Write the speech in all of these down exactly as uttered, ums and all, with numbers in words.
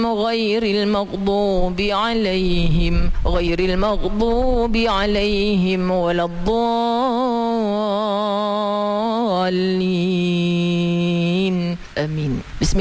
غير المغضوب عليهم غير المغضوب عليهم ولا الضالين آمين.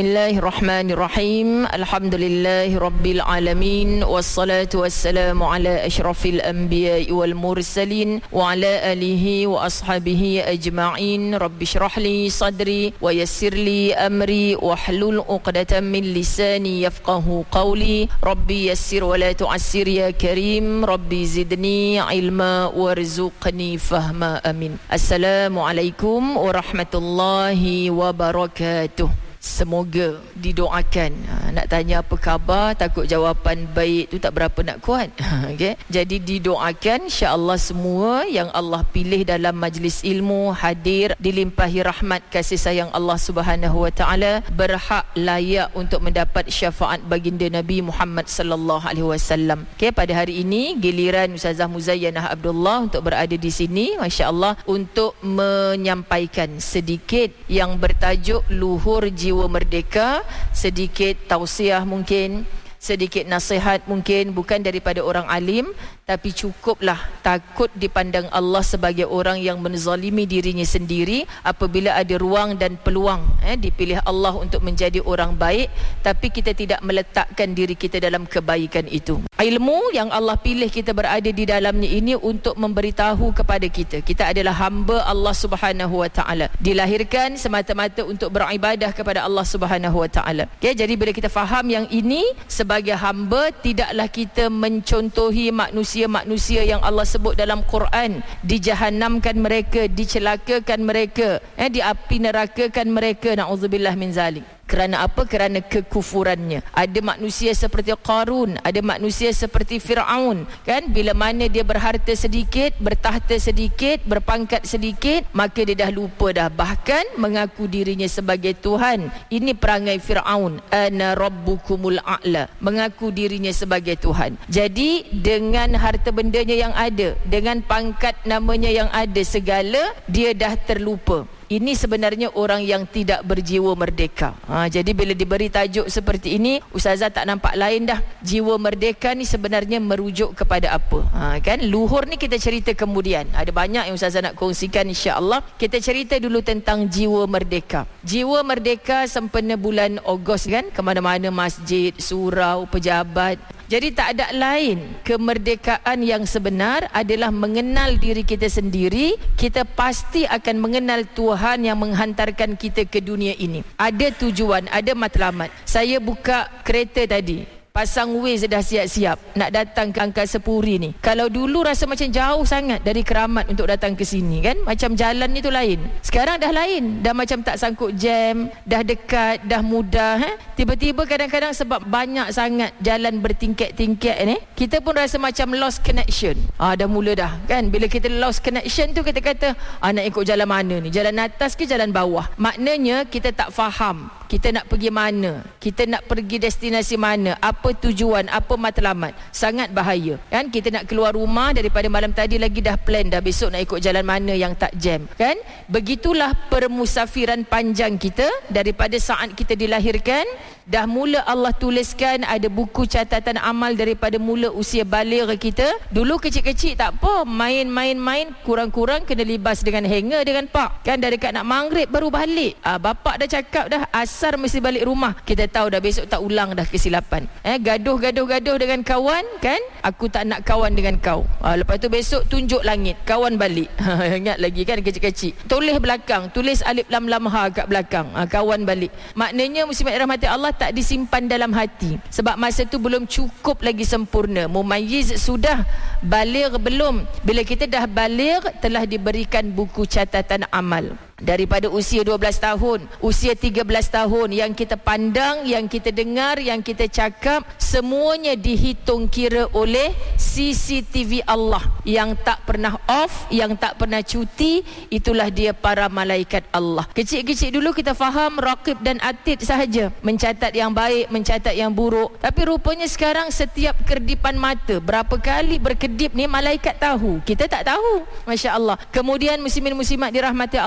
Bismillahirrahmanirrahim. Alhamdulillahi Rabbil Alamin. Wassalatu wassalamu ala ashrafil anbiya'i wal mursalin wa ala alihi wa ashabihi ajma'in. Rabbi syrahli sadri wa yassirli amri wahlul uqdatan min lisani yafqahu qawli. Rabbi yassir wa la tu'assir ya karim. Rabbi zidni ilma warzuqni fahma. Amin. Assalamualaikum warahmatullahi wabarakatuh. Semoga didoakan. Ha, nak tanya apa khabar, takut jawapan baik tu tak berapa nak kuat. Okay? Jadi didoakan insya-Allah semua yang Allah pilih dalam majlis ilmu hadir dilimpahi rahmat kasih sayang Allah Subhanahu wa taala, berhak layak untuk mendapat syafaat baginda Nabi Muhammad sallallahu alaihi wasallam. Okay, pada hari ini giliran Ustazah Muzayyanah Abdullah untuk berada di sini, masya-Allah, untuk menyampaikan sedikit yang bertajuk luhur jiwa Jiwa Merdeka, sedikit tausiah mungkin, sedikit nasihat mungkin, bukan daripada orang alim, tapi cukuplah takut dipandang Allah sebagai orang yang menzalimi dirinya sendiri apabila ada ruang dan peluang eh, dipilih Allah untuk menjadi orang baik, tapi kita tidak meletakkan diri kita dalam kebaikan itu. Ilmu yang Allah pilih kita berada di dalamnya ini untuk memberitahu kepada kita, kita adalah hamba Allah Subhanahu wa taala, dilahirkan semata-mata untuk beribadah kepada Allah Subhanahu wa taala. Okay, jadi bila kita faham yang ini, sebagai hamba tidaklah kita mencontohi manusia-manusia yang Allah sebut dalam Quran, dijahanamkan mereka, dicelakakan mereka, eh, diapi nerakakan mereka, na'udzubillah min zalik. Kerana apa? Kerana kekufurannya. Ada manusia seperti Qarun, ada manusia seperti Fir'aun, kan? Bila mana dia berharta sedikit, bertahta sedikit, berpangkat sedikit, maka dia dah lupa dah, bahkan mengaku dirinya sebagai Tuhan. Ini perangai Fir'aun, ana rabbukumul a'la, mengaku dirinya sebagai Tuhan. Jadi dengan harta bendanya yang ada, dengan pangkat namanya yang ada segala, dia dah terlupa. Ini sebenarnya orang yang tidak berjiwa merdeka. Ha, jadi bila diberi tajuk seperti ini, Ustazah tak nampak lain dah. Jiwa merdeka ni sebenarnya merujuk kepada apa? Ha, kan? Luhur ni kita cerita kemudian. Ada banyak yang Ustazah nak kongsikan, insya-Allah. Kita cerita dulu tentang jiwa merdeka. Jiwa merdeka sempena bulan Ogos, kan? Kemana-mana masjid, surau, pejabat. Jadi tak ada lain, kemerdekaan yang sebenar adalah mengenal diri kita sendiri. Kita pasti akan mengenal Tuhan yang menghantarkan kita ke dunia ini. Ada tujuan, ada matlamat. Saya buka kereta tadi, pasang Waze dah siap-siap nak datang ke Angkasa Puri ni. Kalau dulu rasa macam jauh sangat dari Keramat untuk datang ke sini, kan? Macam jalan ni tu lain. Sekarang dah lain. Dah macam tak sangkut jam, dah dekat, dah mudah. Eh? Tiba-tiba kadang-kadang sebab banyak sangat jalan bertingkat-tingkat ni, kita pun rasa macam lost connection. Ah, dah mula dah, kan? Bila kita lost connection tu, kita kata, ah, nak ikut jalan mana ni? Jalan atas ke jalan bawah? Maknanya kita tak faham kita nak pergi mana, kita nak pergi destinasi mana, apa tujuan, apa matlamat. Sangat bahaya, kan? Kita nak keluar rumah daripada malam tadi lagi dah plan dah besok nak ikut jalan mana yang tak jam, kan? Begitulah permusafiran panjang kita daripada saat kita dilahirkan. Dah mula Allah tuliskan ada buku catatan amal daripada mula usia baligh kita. Dulu kecil-kecil tak apa, main-main-main, kurang-kurang kena libas dengan hanger dengan pak, kan? Dah dekat nak maghrib baru balik. Ah, bapak dah cakap dah asar mesti balik rumah. Kita tahu dah besok tak ulang dah kesilapan. Eh, gaduh-gaduh-gaduh dengan kawan, kan? Aku tak nak kawan dengan kau. Ah, lepas tu besok tunjuk langit, kawan balik. Ingat lagi, kan? Kecil-kecil. Tulis belakang, tulis alif lam lam ha kat belakang. Ah, kawan balik. Maknanya muslimat rahmati Allah tak disimpan dalam hati. Sebab masa tu belum cukup lagi sempurna. Mumayyiz sudah, baligh belum. Bila kita dah baligh, telah diberikan buku catatan amal. Daripada usia dua belas tahun, usia tiga belas tahun, yang kita pandang, yang kita dengar, yang kita cakap, semuanya dihitung kira oleh C C T V Allah yang tak pernah off, yang tak pernah cuti. Itulah dia para malaikat Allah. Kecil-kecil dulu kita faham raqib dan atid sahaja, mencatat yang baik, mencatat yang buruk. Tapi rupanya sekarang setiap kerdipan mata, berapa kali berkedip ni malaikat tahu, kita tak tahu. Masya Allah. Kemudian muslimin muslimat dirahmati Allah, apa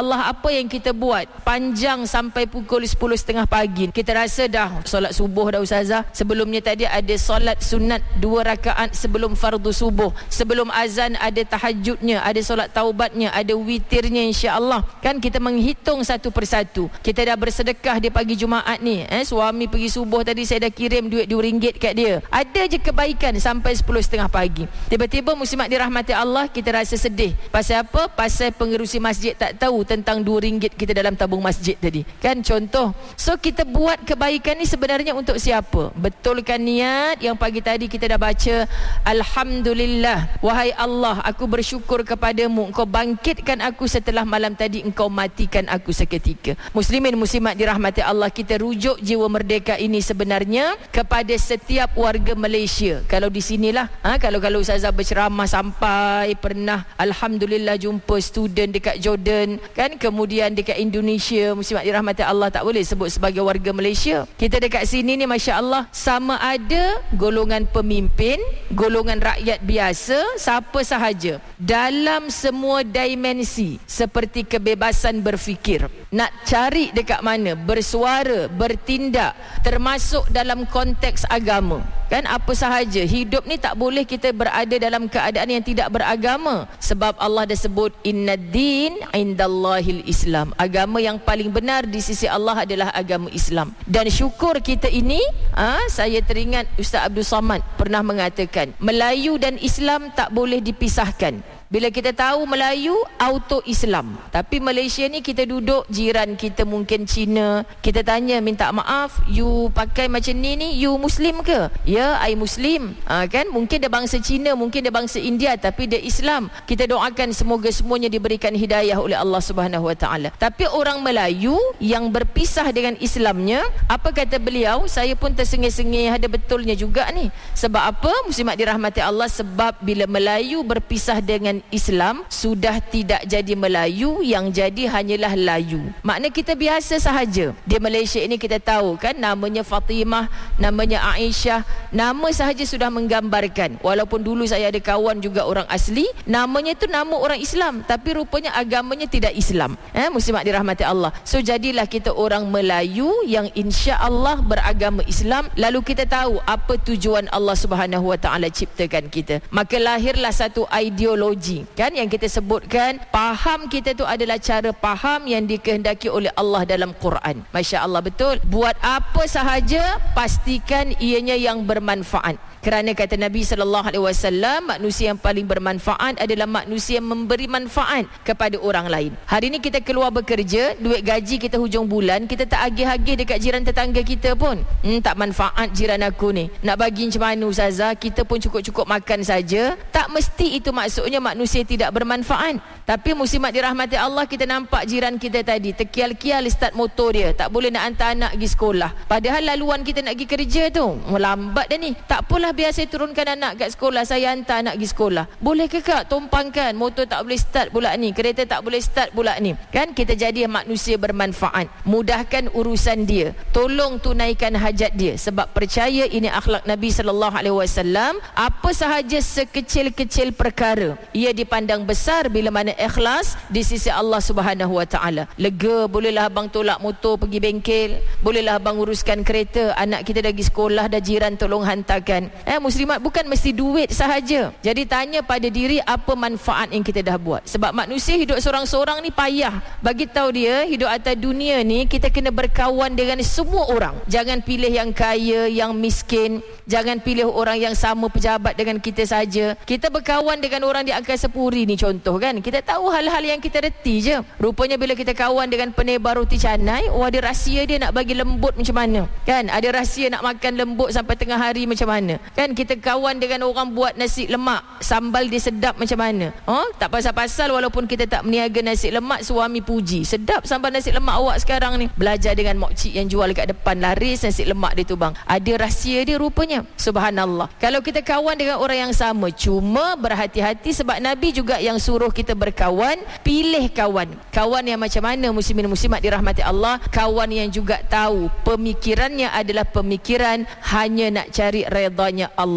apa yang kita buat panjang sampai pukul sepuluh tiga puluh pagi. Kita rasa dah solat subuh dah ustazah. Sebelumnya tadi ada solat sunat dua rakaat sebelum fardu subuh. Sebelum azan ada tahajudnya, ada solat taubatnya, ada witirnya insya-Allah. Kan kita menghitung satu persatu. Kita dah bersedekah di pagi Jumaat ni. Eh, suami pergi subuh tadi saya dah kirim duit dua ringgit kat dia. Ada je kebaikan sampai sepuluh tiga puluh pagi. Tiba-tiba muslimat dirahmati Allah, kita rasa sedih. Pasal apa? Pasal pengerusi masjid tak tahu tentang dua ringgit kita dalam tabung masjid tadi. Kan contoh. So kita buat kebaikan ni sebenarnya untuk siapa? Betulkan niat yang pagi tadi kita dah baca. Alhamdulillah, wahai Allah, aku bersyukur kepadamu, engkau bangkitkan aku setelah malam tadi engkau matikan aku seketika. Muslimin muslimat dirahmati Allah, kita rujuk jiwa merdeka ini sebenarnya kepada setiap warga Malaysia. Kalau di sinilah, ha, kalau kalau ustazah berceramah sampai pernah alhamdulillah jumpa student dekat Jordan, kan, kemudian dekat Indonesia, muslimat dirahmati Allah, tak boleh sebut sebagai warga Malaysia. Kita dekat sini ni masya-Allah sama ada golongan pemimpin, golongan rakyat biasa, siapa sahaja dalam semua dimensi seperti kebebasan berfikir. Nak cari dekat mana, bersuara, bertindak, termasuk dalam konteks agama. Kan apa sahaja, hidup ni tak boleh kita berada dalam keadaan yang tidak beragama. Sebab Allah dah sebut innad-din indallahil Islam. Agama yang paling benar di sisi Allah adalah agama Islam. Dan syukur kita ini, ha, saya teringat Ustaz Abdul Samad pernah mengatakan, Melayu dan Islam tak boleh dipisahkan. Bila kita tahu Melayu, auto Islam. Tapi Malaysia ni kita duduk, jiran kita mungkin Cina, kita tanya, minta maaf, you pakai macam ni ni, you Muslim ke? Ya, I Muslim. Ha, kan? Mungkin dia bangsa Cina, mungkin dia bangsa India, tapi dia Islam. Kita doakan semoga semuanya diberikan hidayah oleh Allah Subhanahu Wa Taala. Tapi orang Melayu yang berpisah dengan Islamnya, apa kata beliau? Saya pun tersengih-sengih, ada betulnya juga ni. Sebab apa? Muslimat dirahmati Allah, sebab bila Melayu berpisah dengan Islam, sudah tidak jadi Melayu, yang jadi hanyalah layu. Makna kita biasa sahaja. Di Malaysia ini kita tahu kan, namanya Fatimah, namanya Aisyah, nama sahaja sudah menggambarkan. Walaupun dulu saya ada kawan juga orang asli, namanya tu nama orang Islam, tapi rupanya agamanya tidak Islam. Eh, muslimat dirahmati Allah. So jadilah kita orang Melayu yang insya-Allah beragama Islam. Lalu kita tahu apa tujuan Allah Subhanahu Wa Taala ciptakan kita. Maka lahirlah satu ideologi, kan, yang kita sebutkan faham kita tu adalah cara faham yang dikehendaki oleh Allah dalam Quran. Masya Allah, betul. Buat apa sahaja pastikan ianya yang bermanfaat. Kerana kata Nabi sallallahu alaihi wasallam, manusia yang paling bermanfaat adalah manusia yang memberi manfaat kepada orang lain. Hari ni kita keluar bekerja, duit gaji kita hujung bulan, kita tak agih-agih dekat jiran tetangga kita pun. Hmm, tak manfaat jiran aku ni. Nak bagi macam mana ustazah? Kita pun cukup-cukup makan saja. Tak mesti itu maksudnya manusia tidak bermanfaat. Tapi muslimat dirahmati Allah, kita nampak jiran kita tadi terkial-kial start motor dia, tak boleh nak hantar anak pergi sekolah. Padahal laluan kita nak pergi kerja tu lambat dah ni. Tak apalah, biar saya turunkan anak kat sekolah, saya hantar anak pergi sekolah. Boleh ke kak? Tumpangkan, motor tak boleh start pula ni, kereta tak boleh start pula ni. Kan kita jadi manusia bermanfaat. Mudahkan urusan dia, tolong tunaikan hajat dia. Sebab percaya ini akhlak Nabi sallallahu alaihi wasallam. Apa sahaja sekecil-kecil perkara, ia dipandang besar bila mana ikhlas di sisi Allah Subhanahu Wa Taala. Lega, bolehlah abang tolak motor pergi bengkel, bolehlah abang uruskan kereta, anak kita dah pergi sekolah, dah jiran tolong hantarkan. Eh, muslimat, bukan mesti duit sahaja. Jadi tanya pada diri apa manfaat yang kita dah buat. Sebab manusia hidup seorang-seorang ni payah. Bagi tahu dia, hidup atas dunia ni kita kena berkawan dengan semua orang. Jangan pilih yang kaya, yang miskin. Jangan pilih orang yang sama pejabat dengan kita saja. Kita berkawan dengan orang di Angkasa Puri ni contoh kan. Kita tahu hal-hal yang kita reti je. Rupanya bila kita kawan dengan penebar roti canai, oh ada rahsia dia nak bagi lembut macam mana. Kan, ada rahsia nak makan lembut sampai tengah hari macam mana. Kan, kita kawan dengan orang buat nasi lemak, sambal dia sedap macam mana. Oh, tak pasal-pasal walaupun kita tak meniaga nasi lemak, suami puji, sedap sambal nasi lemak awak sekarang ni. Belajar dengan mak cik yang jual kat depan, laris nasi lemak dia tu bang. Ada rahsia dia rupanya. Subhanallah. Kalau kita kawan dengan orang yang sama, cuma berhati-hati sebab Nabi juga yang suruh kita berkawan. Pilih kawan. Kawan yang macam mana muslimin muslimat dirahmati Allah? Kawan yang juga tahu pemikirannya adalah pemikiran hanya nak cari redanya Allah.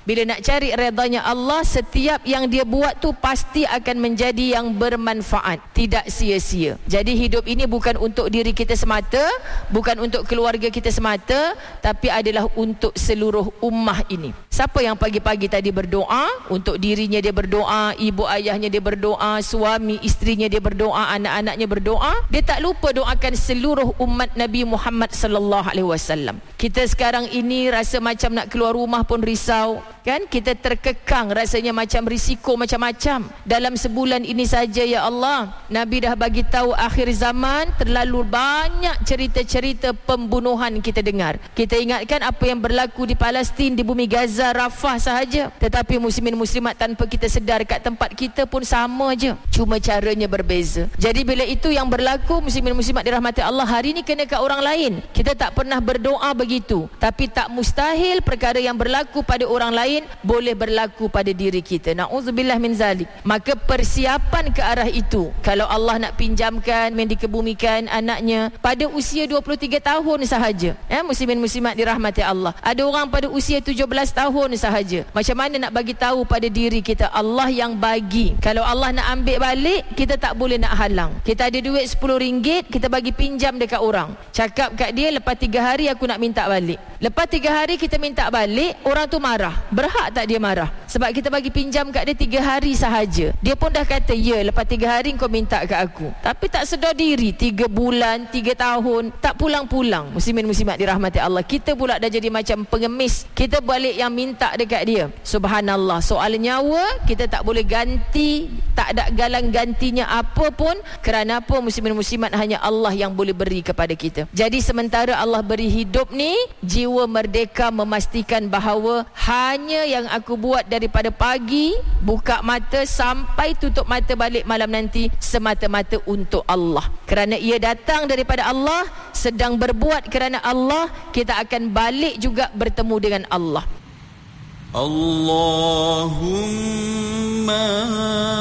Bila nak cari redanya Allah, setiap yang dia buat tu pasti akan menjadi yang bermanfaat, tidak sia-sia. Jadi hidup ini bukan untuk diri kita semata, bukan untuk keluarga kita semata, tapi adalah untuk seluruh ummah ini. Siapa yang pagi-pagi tadi berdoa, untuk dirinya dia berdoa, ibu ayahnya dia berdoa, suami isterinya dia berdoa, anak-anaknya berdoa, dia tak lupa doakan seluruh umat Nabi Muhammad sallallahu alaihi wasallam. Kita sekarang ini rasa macam nak keluar rumah pun risau, kan? Kita terkekang, rasanya macam risiko macam-macam. Dalam sebulan ini saja ya Allah, Nabi dah bagi tahu akhir zaman, terlalu banyak cerita-cerita pembunuhan kita dengar. Kita ingatkan apa yang berlaku di Palestin, di bumi Gaza, Rafah sahaja, tetapi muslimin muslimat tanpa kita sedar kat tempat kita pun sama je, cuma caranya berbeza. Jadi bila itu yang berlaku, muslimin muslimat dirahmati Allah, hari ni kena kat orang lain. Kita tak pernah berdoa begitu, tapi tak mustahil perkara yang berlaku pada orang lain boleh berlaku pada diri kita. Na'udzubillah min zalik. Maka persiapan ke arah itu, kalau Allah nak pinjamkan, yang dikebumikan anaknya pada usia dua puluh tiga tahun sahaja, eh, muslimin muslimat dirahmati Allah, ada orang pada usia tujuh belas tahun sahaja. Macam mana nak bagi tahu pada diri kita, Allah yang bagi. Kalau Allah nak ambil balik, kita tak boleh nak halang. Kita ada duit sepuluh ringgit, kita bagi pinjam dekat orang, cakap kat dia, lepas tiga hari aku nak minta balik. Lepas tiga hari kita minta balik, orang tu marah. Berhak tak dia marah? Sebab kita bagi pinjam kat dia tiga hari sahaja. Dia pun dah kata, ya, lepas tiga hari kau minta kat aku. Tapi tak sedar diri, tiga bulan, tiga tahun, tak pulang-pulang. Muslimin muslimat dirahmati Allah, kita pula dah jadi macam pengemis. Kita balik yang minta dekat dia. Subhanallah, soal nyawa kita tak boleh ganti, tak ada galang gantinya apa pun. Kerana apa? Muslimin muslimat, hanya Allah yang boleh beri kepada kita. Jadi sementara Allah beri hidup ni, jiwa merdeka memastikan bahawa hanya yang aku buat daripada pagi buka mata sampai tutup mata balik malam nanti semata-mata untuk Allah. Kerana ia datang daripada Allah, sedang berbuat kerana Allah, kita akan balik juga bertemu dengan Allah. Allahumma